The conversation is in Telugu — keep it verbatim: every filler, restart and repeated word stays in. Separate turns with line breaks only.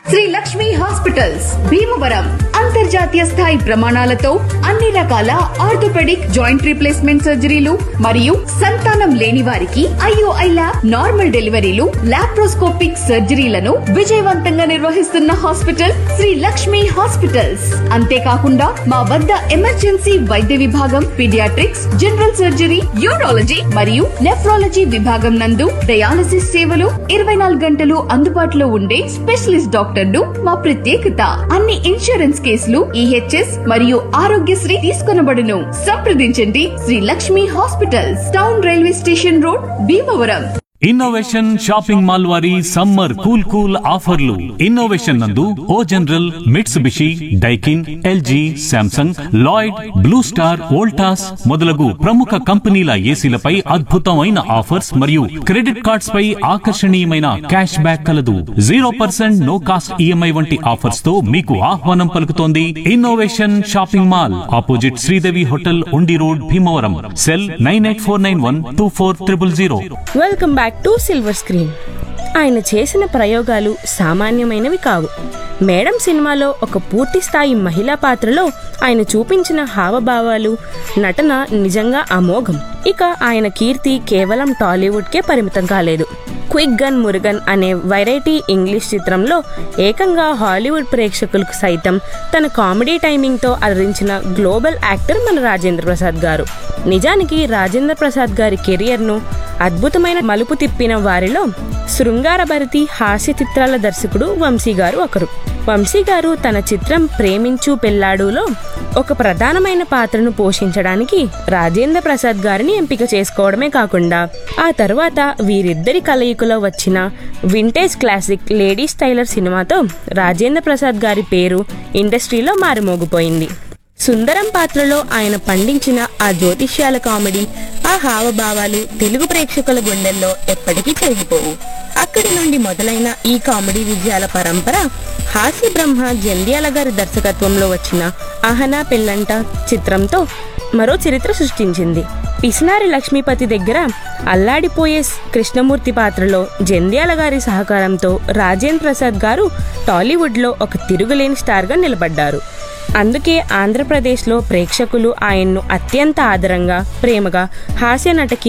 శ్రీ లక్ష్మి హాస్పిటల్స్ భీమవరం అంతర్జాతీయ స్థాయి ప్రమాణాలతో అన్ని రకాల ఆర్థోపెడిక్ జాయింట్ రీప్లేస్మెంట్ సర్జరీలు మరియు సంతానం లేని వారికి ఐఓఐ ల్యాబ్ నార్మల్ డెలివరీలు లాప్రోస్కోపిక్ సర్జరీలను విజయవంతంగా నిర్వహిస్తున్న హాస్పిటల్ శ్రీ లక్ష్మి హాస్పిటల్స్. అంతేకాకుండా మా వద్ద ఎమర్జెన్సీ వైద్య విభాగం, పీడియాట్రిక్స్, జనరల్ సర్జరీ, యూరాలజీ మరియు నెఫ్రాలజీ విభాగం నందు డయాలసిస్ సేవలు ఇరవై నాలుగు గంటలు అందుబాటులో ఉండే స్పెషలిస్ట్ డాక్టర్లు మా ప్రత్యేకత. అన్ని ఇన్సూరెన్స్ కేసులు ఈహెచ్ఎస్ మరియు ఆరోగ్యశ్రీ తీసుకొనబడును. సంప్రదించండి Shri Lakshmi hospitals, town railway station road, Bhimavaram.
Innovation shopping mall వారి సమ్మర్ కూల్ కూల్ ఆఫర్లు. ఇన్నోవేషన్ నందు ఓ general, Mitsubishi, Daikin, LG, Samsung, Lloyd, blue star, Voltas మొదలగు ప్రముఖ కంపెనీల ఏసీలపై అద్భుతమైన ఆఫర్స్ మరియు క్రెడిట్ కార్డ్స్ పై ఆకర్షణీయమైన క్యాష్ బ్యాక్ కలదు. Zero percent no cost EMI వంటి ఆఫర్స్ తో మీకు ఆహ్వానం పలుకుతోంది innovation shopping mall, opposite Sridevi hotel, ఉండి road, Bhimavaram. Cell nine eight four nine one two four triple zero.
Welcome back to silver screen. ఆయన చేసిన ప్రయోగాలు సామాన్యమైనవి కావు. మేడం సినిమాలో ఒక పూర్తి స్థాయి మహిళా పాత్రలో ఆయన చూపించిన హావభావాలు, నటన నిజంగా అమోఘం. ఇక ఆయన కీర్తి కేవలం టాలీవుడ్కే పరిమితం కాలేదు. క్విక్ గన్ మురుగన్ అనే వెరైటీ ఇంగ్లీష్ చిత్రంలో ఏకంగా హాలీవుడ్ ప్రేక్షకులకు సైతం తన కామెడీ టైమింగ్తో అలరించిన గ్లోబల్ యాక్టర్ మన రాజేంద్ర ప్రసాద్ గారు. నిజానికి రాజేంద్ర ప్రసాద్ గారి కెరియర్ను అద్భుతమైన మలుపు తిప్పిన వారిలో శృంగారభరితి హాస్య చిత్రాల దర్శకుడు వంశీ గారు ఒకరు. వంశీ గారు తన చిత్రం ప్రేమించు పెళ్లాడులో ఒక ప్రధానమైన పాత్రను పోషించడానికి రాజేంద్ర ప్రసాద్ గారిని ఎంపిక చేసుకోవడమే కాకుండా ఆ తర్వాత వీరిద్దరి కలయికలో వచ్చిన వింటేజ్ క్లాసిక్ లేడీస్ టైలర్ సినిమాతో రాజేంద్ర ప్రసాద్ గారి పేరు ఇండస్ట్రీలో మారుమోగిపోయింది. సుందరం పాత్రలో ఆయన పండించిన ఆ జ్యోతిష్యాల కామెడీ, ఆ హావభావాలు తెలుగు ప్రేక్షకుల గుండెల్లో ఎప్పటికీ చెరిగిపోవు. అక్కడి నుండి మొదలైన ఈ కామెడీ విజయాల పరంపర హాస్య బ్రహ్మ జంధ్యాల గారి దర్శకత్వంలో వచ్చిన అహనా పెళ్ళంట చిత్రంతో మరో చరిత్ర సృష్టించింది. పిసినారి లక్ష్మీపతి దగ్గర అల్లాడిపోయే కృష్ణమూర్తి పాత్రలో జంధ్యాల గారి సహకారంతో రాజేంద్ర ప్రసాద్ గారు టాలీవుడ్లో ఒక తిరుగులేని స్టార్గా నిలబడ్డారు. అందుకే ఆంధ్రప్రదేశ్లో ప్రేక్షకులు ఆయన్ను అత్యంత ఆదరంగా, ప్రేమగా హాస్య నటకి